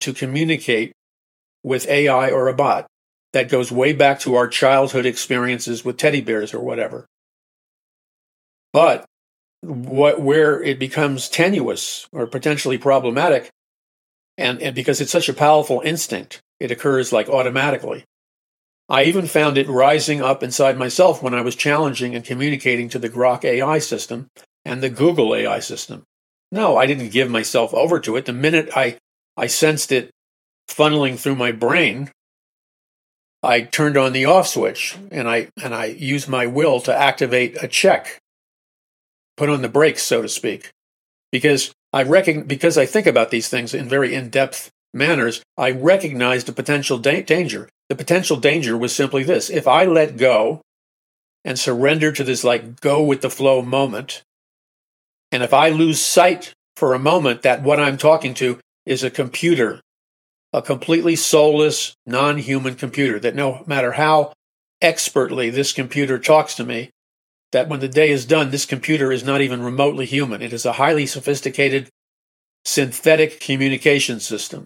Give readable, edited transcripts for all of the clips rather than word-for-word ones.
to communicate with AI or a bot that goes way back to our childhood experiences with teddy bears or whatever. But where it becomes tenuous or potentially problematic, and because it's such a powerful instinct, it occurs like automatically. I even found it rising up inside myself when I was challenging and communicating to the Grok AI system and the Google AI system. No, I didn't give myself over to it. The minute I sensed it funneling through my brain, I turned on the off switch and I used my will to activate a check, put on the brakes, so to speak, because I think about these things in very in-depth manners. I recognized the potential danger. The potential danger was simply this: if I let go and surrender to this like go with the flow moment, and if I lose sight for a moment that what I'm talking to is a computer, a completely soulless, non-human computer, that no matter how expertly this computer talks to me, that when the day is done, this computer is not even remotely human. It is a highly sophisticated synthetic communication system.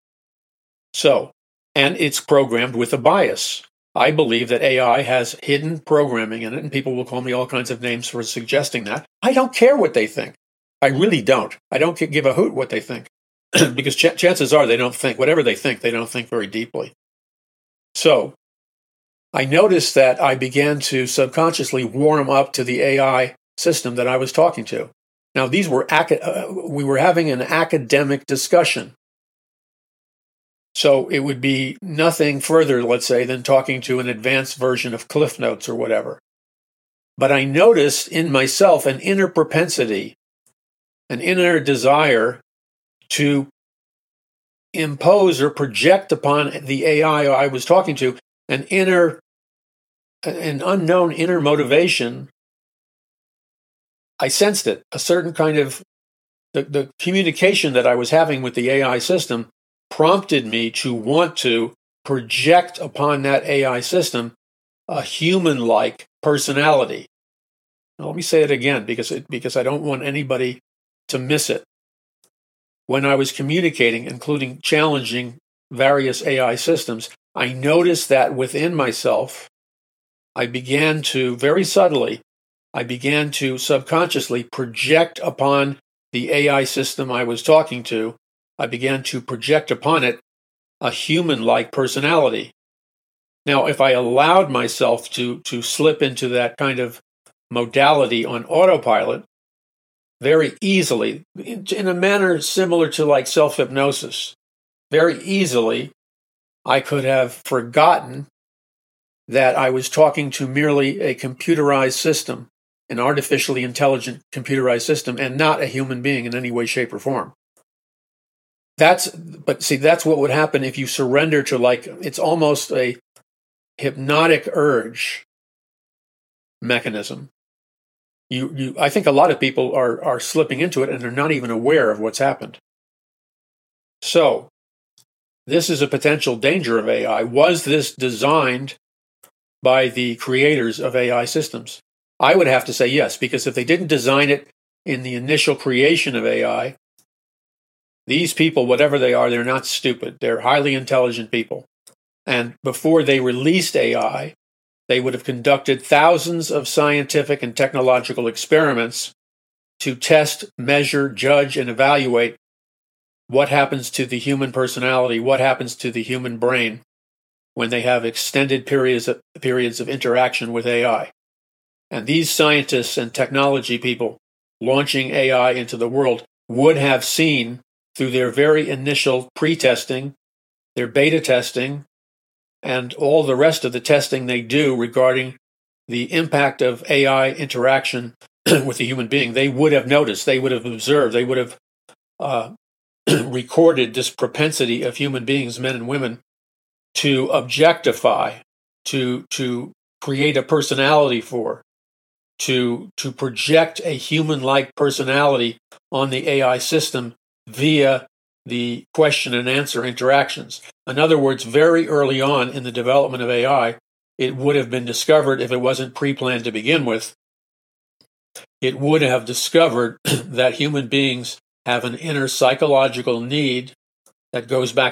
And it's programmed with a bias. I believe that AI has hidden programming in it, and people will call me all kinds of names for suggesting that. I don't care what they think. I really don't. I don't give a hoot what they think. Because chances are they don't think, whatever they think, they don't think very deeply. So I noticed that I began to subconsciously warm up to the AI system that I was talking to. Now, we were having an academic discussion. So it would be nothing further, let's say, than talking to an advanced version of Cliff Notes or whatever. But I noticed in myself an inner propensity, an inner desire to impose or project upon the AI I was talking to an unknown inner motivation. I sensed it, a certain kind of, the communication that I was having with the AI system prompted me to want to project upon that AI system a human-like personality. Now, let me say it again because I don't want anybody to miss it. When I was communicating, including challenging various AI systems, I noticed that within myself, I began to, very subtly, subconsciously project upon the AI system I was talking to, I began to project upon it a human-like personality. Now, if I allowed myself to slip into that kind of modality on autopilot, very easily, in a manner similar to like self-hypnosis, very easily, I could have forgotten that I was talking to merely a computerized system, an artificially intelligent computerized system, and not a human being in any way, shape, or form. That's what would happen if you surrender to, like, it's almost a hypnotic urge mechanism. I think a lot of people are slipping into it and they're not even aware of what's happened. So, this is a potential danger of AI. Was this designed by the creators of AI systems? I would have to say yes, because if they didn't design it in the initial creation of AI, these people, whatever they are, they're not stupid. They're highly intelligent people. And before they released AI, they would have conducted thousands of scientific and technological experiments to test, measure, judge, and evaluate what happens to the human personality, what happens to the human brain when they have extended periods of interaction with AI. And these scientists and technology people launching AI into the world would have seen, through their very initial pre-testing, their beta testing, and all the rest of the testing they do regarding the impact of AI interaction with the human being, they would have noticed, they would have observed, they would have recorded this propensity of human beings, men and women, to objectify, to create a personality for, to project a human-like personality on the AI system via the question and answer interactions. In other words, very early on in the development of AI, it would have been discovered, if it wasn't pre-planned to begin with, it would have discovered that human beings have an inner psychological need that goes back